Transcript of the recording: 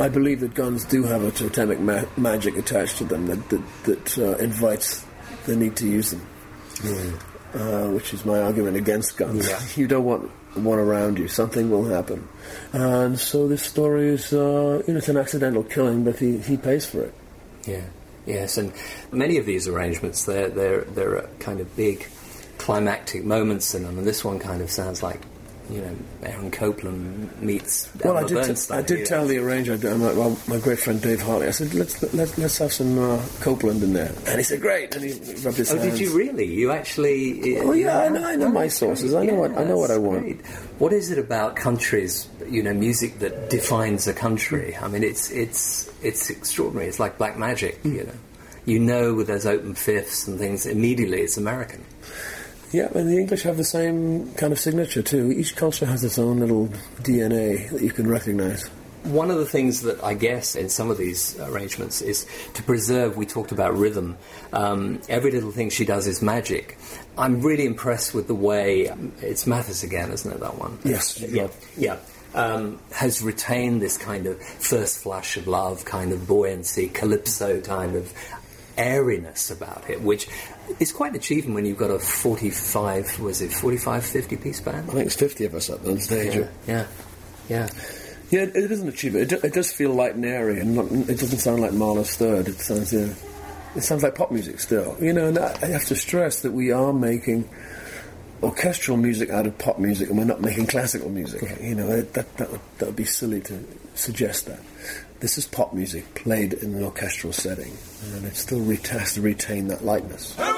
I believe that guns do have a totemic magic attached to them that invites the need to use them, which is my argument against guns. Yeah. You don't want one around you. Something will happen. And so this story is, it's an accidental killing, but he pays for it. Yeah, yes, and many of these arrangements, there are kind of big climactic moments in them, and this one kind of sounds like, Aaron Copland meets Elmer Bernstein. I did tell the arranger, my great friend Dave Harley, I said, let's have some Copland in there. And he said, great, and he rubbed his hands. Did you really? You actually... I know my sources. I know what I want. Great. What is it about countries, music that defines a country? I mean, it's extraordinary. It's like black magic, with those open fifths and things, immediately it's American. Yeah, and the English have the same kind of signature too. Each culture has its own little DNA that you can recognise. One of the things that I guess in some of these arrangements is to preserve, we talked about rhythm, every little thing she does is magic. I'm really impressed with the way, it's Mathis again, isn't it, that one? Yes. Yeah. Has retained this kind of first flush of love, kind of buoyancy, calypso kind of airiness about it, which is quite an achievement when you've got a 45, 50 piece band? I think it's 50 of us up on stage. Yeah, it is an achievement. It does feel light and airy, and it doesn't sound like Mahler's Third. It sounds like pop music still. And I have to stress that we are making orchestral music out of pop music, and we're not making classical music. Right. That would be silly to suggest that. This is pop music played in an orchestral setting, and it still has to retain that lightness.